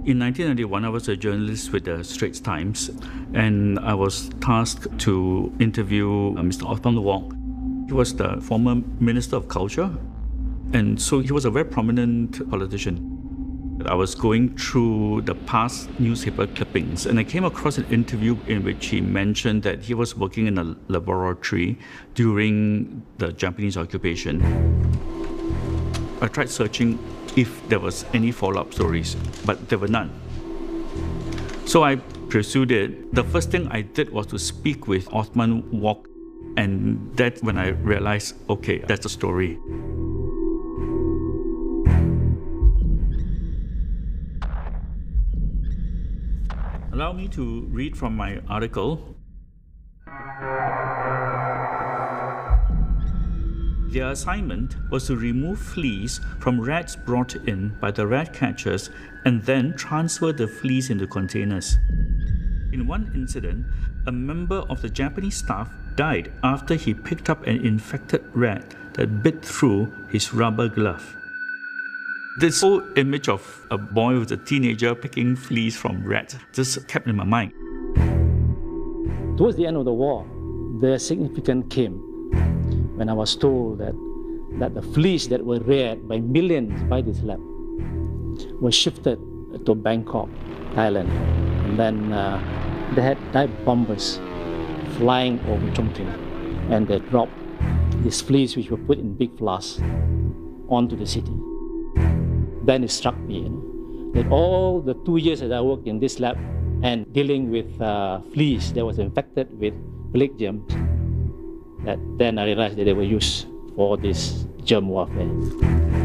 In 1991, I was a journalist with the Straits Times, and I was tasked to interview Mr. Othman Wok. He was the former Minister of Culture, and so he was a very prominent politician. I was going through the past newspaper clippings, and I came across an interview in which he mentioned that he was working in a laboratory during the Japanese occupation. I tried searching if there was any follow-up stories, but there were none. So I pursued it. The first thing I did was to speak with Othman Wok, and that's when I realized, okay, that's a story. Allow me to read from my article. Their assignment was to remove fleas from rats brought in by the rat catchers and then transfer the fleas into containers. In one incident, a member of the Japanese staff died after he picked up an infected rat that bit through his rubber glove. This whole image of a boy with a teenager picking fleas from rats just kept in my mind. Towards the end of the war, the significance came when I was told that the fleas that were reared by millions by this lab were shifted to Bangkok, Thailand. And then they had dive bombers flying over Chongqing, and they dropped these fleas, which were put in big flasks, onto the city. Then it struck me that all the 2 years that I worked in this lab and dealing with fleas that was infected with plague germs, that then I realized that they were used for this germ warfare.